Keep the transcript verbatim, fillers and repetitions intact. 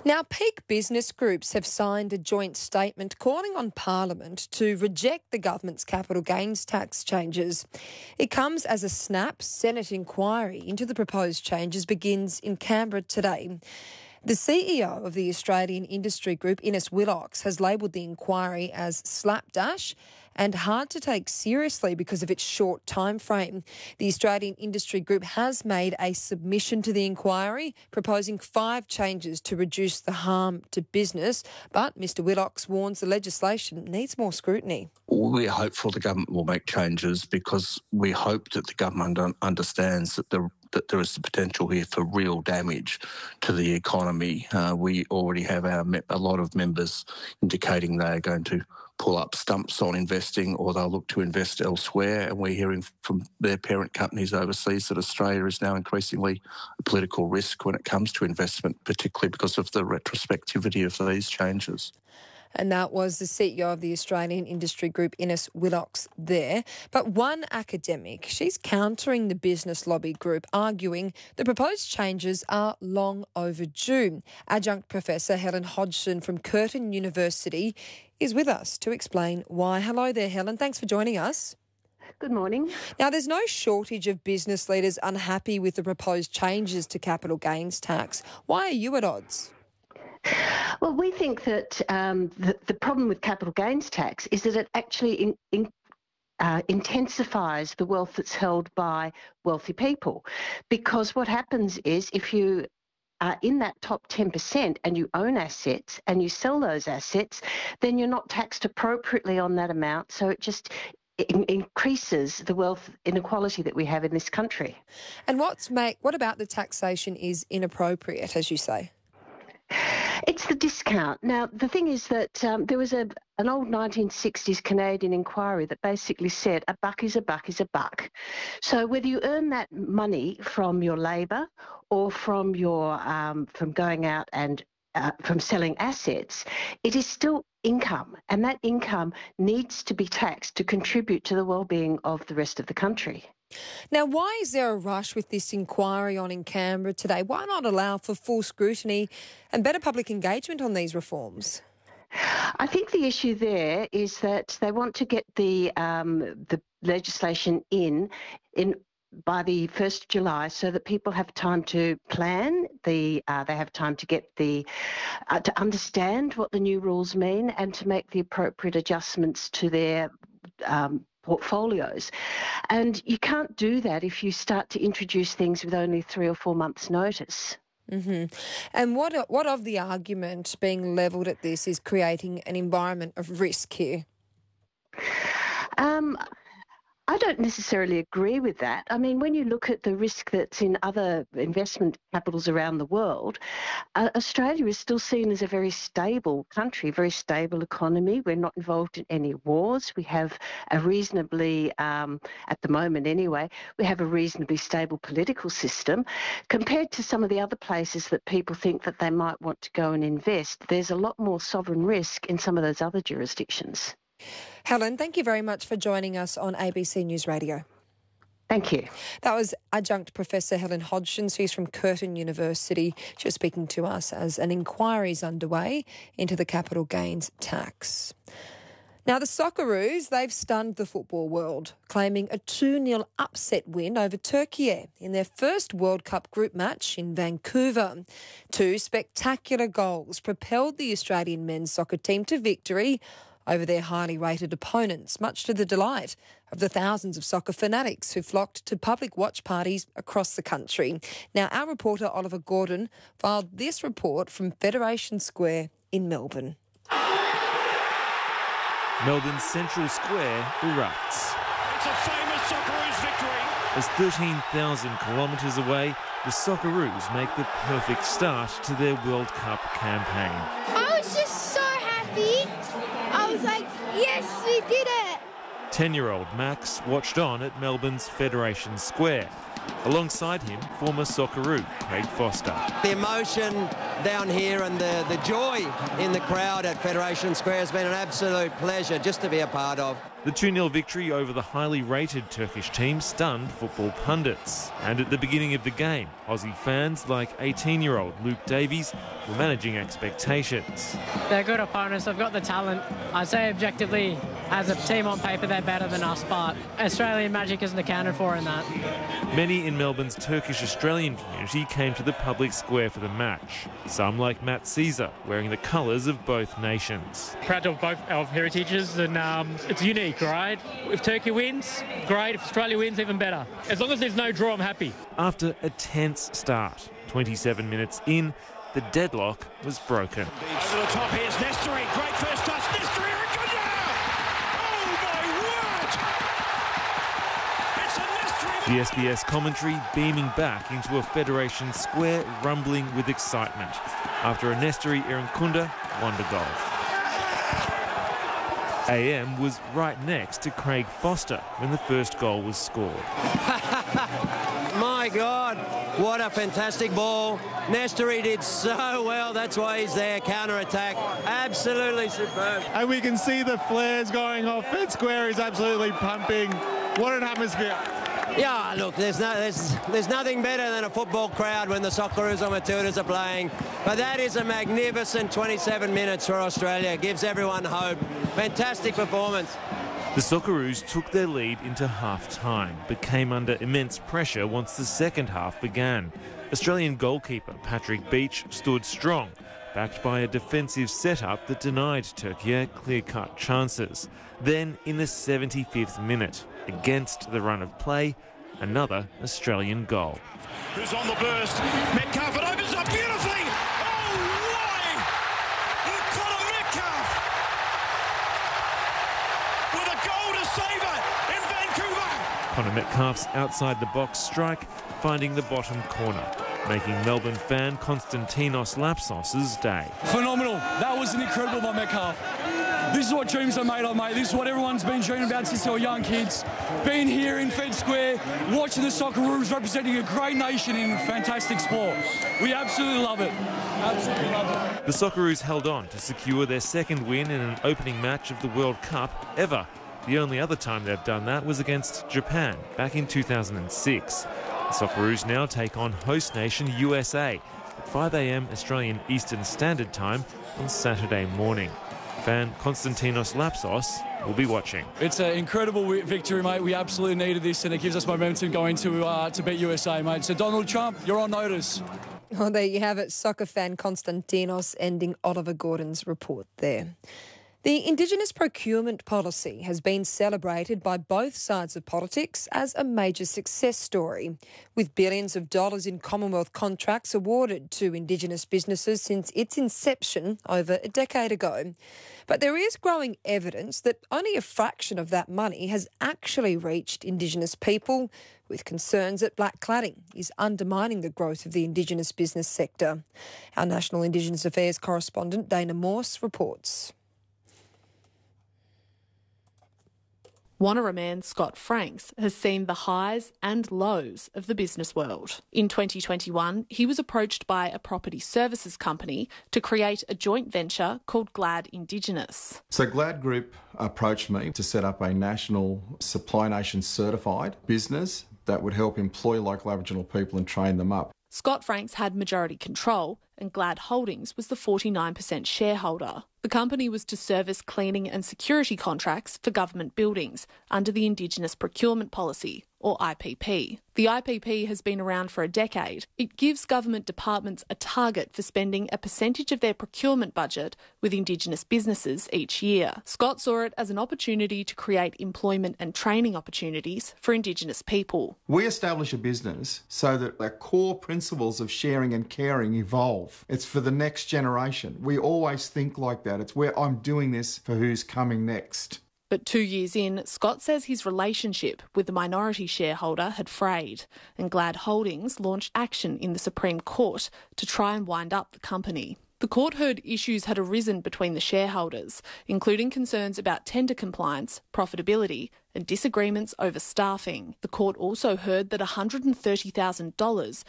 Now, peak business groups have signed a joint statement calling on Parliament to reject the government's capital gains tax changes. It comes as a snap Senate inquiry into the proposed changes begins in Canberra today. The C E O of the Australian industry group, Innes Willox, has labelled the inquiry as slapdash and hard to take seriously because of its short time frame. The Australian industry group has made a submission to the inquiry proposing five changes to reduce the harm to business, but Mr Willox warns the legislation needs more scrutiny. We're hopeful the government will make changes because we hope that the government un- understands that the that there is the potential here for real damage to the economy. Uh, we already have our me- a lot of members indicating they are going to pull up stumps on investing or they'll look to invest elsewhere, and we're hearing from their parent companies overseas that Australia is now increasingly a political risk when it comes to investment, particularly because of the retrospectivity of these changes. And that was the C E O of the Australian industry group, Innes Willox, there. But one academic, she's countering the business lobby group, arguing the proposed changes are long overdue. Adjunct Professor Helen Hodgson from Curtin University is with us to explain why. Hello there, Helen. Thanks for joining us. Good morning. Now, there's no shortage of business leaders unhappy with the proposed changes to capital gains tax. Why are you at odds? Well, we think that um, the, the problem with capital gains tax is that it actually in, in, uh, intensifies the wealth that's held by wealthy people. Because what happens is if you are in that top ten percent and you own assets and you sell those assets, then you're not taxed appropriately on that amount. So it just in, increases the wealth inequality that we have in this country. And what's make, what about the taxation is inappropriate, as you say? It's the discount. Now, the thing is that um, there was a, an old nineteen sixties Canadian inquiry that basically said a buck is a buck is a buck. So whether you earn that money from your labour or from your um, from going out and uh, from selling assets, it is still income, and that income needs to be taxed to contribute to the well-being of the rest of the country. Now, why is there a rush with this inquiry on in Canberra today? Why not allow for full scrutiny and better public engagement on these reforms? I think the issue there is that they want to get the um, the legislation in in by the first of July, so that people have time to plan. The uh, they have time to get the uh, to understand what the new rules mean and to make the appropriate adjustments to their Um, portfolios. And you can't do that if you start to introduce things with only three or four months' notice. Mm-hmm. And what what of the argument being levelled at this is creating an environment of risk here? Um, I don't necessarily agree with that. I mean, when you look at the risk that's in other investment capitals around the world, uh, Australia is still seen as a very stable country, very stable economy. We're not involved in any wars. We have a reasonably, um, at the moment anyway, we have a reasonably stable political system. Compared to some of the other places that people think that they might want to go and invest, there's a lot more sovereign risk in some of those other jurisdictions. Helen, thank you very much for joining us on A B C News Radio. Thank you. That was Adjunct Professor Helen Hodgson. She's from Curtin University. She was speaking to us as an inquiry is underway into the capital gains tax. Now, the Socceroos, they've stunned the football world, claiming a two nil upset win over Turkey in their first World Cup group match in Vancouver. Two spectacular goals propelled the Australian men's soccer team to victory over their highly rated opponents, much to the delight of the thousands of soccer fanatics who flocked to public watch parties across the country. Now, our reporter Oliver Gordon filed this report from Federation Square in Melbourne. Melbourne's Central Square erupts. It's a famous Socceroos victory. As thirteen thousand kilometres away, the Socceroos make the perfect start to their World Cup campaign. I was just so happy. I was like, yes, we did it. ten-year-old Max watched on at Melbourne's Federation Square. Alongside him, former Socceroo Craig Foster. The emotion down here and the, the joy in the crowd at Federation Square has been an absolute pleasure just to be a part of. The two nil victory over the highly rated Turkish team stunned football pundits. And at the beginning of the game, Aussie fans like eighteen-year-old Luke Davies were managing expectations. They're good opponents, they've got the talent. I'd say objectively, as a team on paper, they're better than us, but Australian magic isn't accounted for in that. Many in Melbourne's Turkish-Australian community came to the public square for the match. Some, like Matt Caesar, wearing the colours of both nations. Proud of both our heritages, and um, it's unique, right? If Turkey wins, great. If Australia wins, even better. As long as there's no draw, I'm happy. After a tense start, twenty-seven minutes in, the deadlock was broken. Over the top, here's Nestory. Great first touch. Nestory, Iragunda! Oh, my word! It's a Nestory. The S B S commentary beaming back into a Federation Square rumbling with excitement after a Nestory Iragunda wonder goal. A M was right next to Craig Foster when the first goal was scored. My God, what a fantastic ball. Nestory did so well, that's why he's there, counter-attack. Absolutely superb. And we can see the flares going off. Fed Square is absolutely pumping. What an atmosphere. Yeah, look, there's, no, there's, there's nothing better than a football crowd when the Socceroos or Matildas are playing. But that is a magnificent twenty-seven minutes for Australia. It gives everyone hope. Fantastic performance. The Socceroos took their lead into half-time, but came under immense pressure once the second half began. Australian goalkeeper Patrick Beach stood strong, backed by a defensive setup that denied Turkey clear-cut chances. Then, in the seventy-fifth minute, against the run of play, another Australian goal. Who's on the burst? Metcalf, it opens up beautifully. Oh, why? Connor Metcalf with a goal to save it in Vancouver. Connor Metcalf's outside-the-box strike finding the bottom corner, making Melbourne fan Konstantinos Lapsos' day. Phenomenal. That was an incredible by Metcalf. This is what dreams are made of, mate. This is what everyone's been dreaming about since they were young kids. Being here in Fed Square, watching the Socceroos representing a great nation in fantastic sport. We absolutely love it. Absolutely love it. The Socceroos held on to secure their second win in an opening match of the World Cup ever. The only other time they've done that was against Japan back in two thousand six. The Socceroos now take on host nation U S A at five a m Australian Eastern Standard Time on Saturday morning. Fan Konstantinos Lapsos will be watching. It's an incredible victory, mate. We absolutely needed this, and it gives us momentum going to uh, to beat U S A, mate. So Donald Trump, you're on notice. Well, there you have it. Soccer fan Konstantinos ending Oliver Gordon's report there. The Indigenous procurement policy has been celebrated by both sides of politics as a major success story, with billions of dollars in Commonwealth contracts awarded to Indigenous businesses since its inception over a decade ago. But there is growing evidence that only a fraction of that money has actually reached Indigenous people, with concerns that black cladding is undermining the growth of the Indigenous business sector. Our National Indigenous Affairs correspondent Dana Morse reports. Wanneroo man Scott Franks has seen the highs and lows of the business world. In twenty twenty-one, he was approached by a property services company to create a joint venture called Glad Indigenous. So Glad Group approached me to set up a national Supply Nation certified business that would help employ local Aboriginal people and train them up. Scott Franks had majority control, and Glad Holdings was the forty-nine percent shareholder. The company was to service cleaning and security contracts for government buildings under the Indigenous Procurement Policy, or I P P. The I P P has been around for a decade. It gives government departments a target for spending a percentage of their procurement budget with Indigenous businesses each year. Scott saw it as an opportunity to create employment and training opportunities for Indigenous people. We establish a business so that our core principles of sharing and caring evolve. It's for the next generation. We always think like that. It's where I'm doing this for who's coming next. But two years in, Scott says his relationship with the minority shareholder had frayed, and Glad Holdings launched action in the Supreme Court to try and wind up the company. The The court heard issues had arisen between the shareholders, including concerns about tender compliance, profitability and disagreements over staffing. The court also heard that one hundred thirty thousand dollars